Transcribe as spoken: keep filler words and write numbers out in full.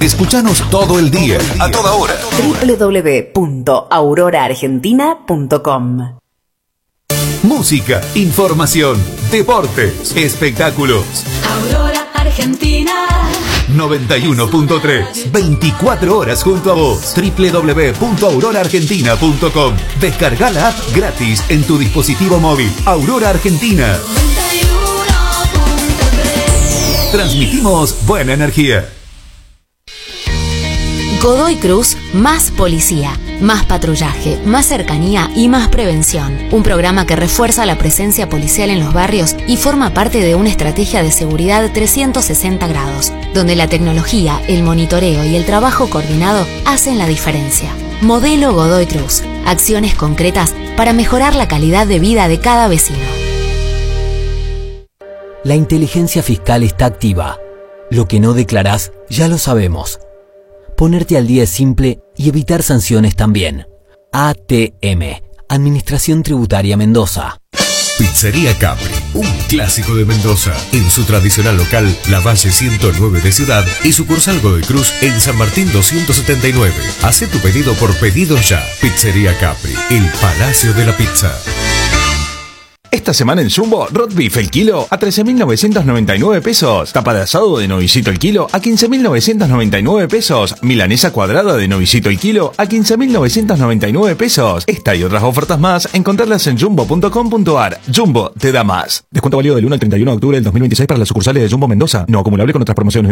Escuchanos todo el día, a toda hora. doble u doble u doble u punto aurora argentina punto com. Música, información, deportes, espectáculos. Aurora Argentina noventa y uno punto tres. veinticuatro horas junto a vos. doble u doble u doble u punto aurora argentina punto com. Descarga la app gratis en tu dispositivo móvil. Aurora Argentina. noventa y uno punto tres. Transmitimos buena energía. Godoy Cruz, más policía, más patrullaje, más cercanía y más prevención. Un programa que refuerza la presencia policial en los barrios y forma parte de una estrategia de seguridad trescientos sesenta grados, donde la tecnología, el monitoreo y el trabajo coordinado hacen la diferencia. Modelo Godoy Cruz, acciones concretas para mejorar la calidad de vida de cada vecino. La inteligencia fiscal está activa. Lo que no declarás, ya lo sabemos. Ponerte al día es simple y evitar sanciones también. A T M, Administración Tributaria Mendoza. Pizzería Capri, un clásico de Mendoza. En su tradicional local, La Valle ciento nueve de Ciudad y sucursal Godoy Cruz en San Martín doscientos setenta y nueve. Hacé tu pedido por pedido ya. Pizzería Capri, el Palacio de la Pizza. Esta semana en Jumbo, Roast Beef el kilo a trece mil novecientos noventa y nueve pesos. Tapa de asado de novicito el kilo a quince mil novecientos noventa y nueve pesos. Milanesa cuadrada de novicito el kilo a quince mil novecientos noventa y nueve pesos. Esta y otras ofertas más, encontrarlas en jumbo punto com punto ar. Jumbo te da más. Descuento válido del uno al treinta y uno de octubre del dos mil veintiséis para las sucursales de Jumbo Mendoza. No acumulable con otras promociones.